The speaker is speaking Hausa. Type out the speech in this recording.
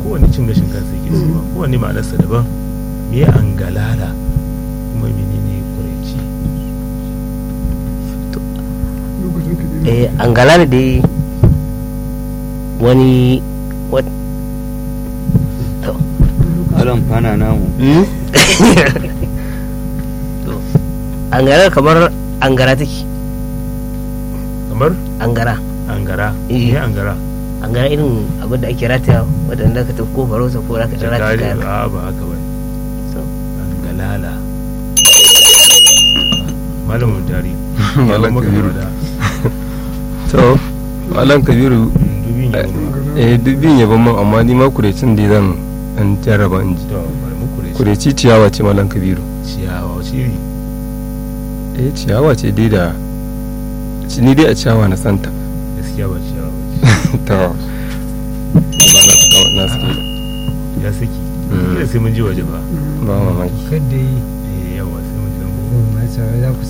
kowane cin gashin kansa yake su ba, kowane ma'anarsa daban. Me angalala kuma menene kureci? angalala dai wani to alam fana namu to angara kamar angara take, Kamar angara angara. Eh. Me angara? angara irin abin da ake rataya wadanda ka tafi ko barosa ko raka rataya Jakari, kayan. ba haka bane. So, Angalala. Malamin tari. Malam Maka Kabiru. da to malam kabiru dubin yau ma. dubin yabon man amma ni ma kurecin dai zan an jarraba in ji. To bari mu kureci. Kureci ciyawa ce malam kabiru. Ciyawa shiri. Ciyawa ce dai da ni dai a ciyawa na santa. Gaskiya ba ciyawa ba. To ba na saka wannan suke Ya saki. Mm. Kila sai mun ji waje ba. ba mamaki. kadda yi Yawa sai mun ji nan. ma za ku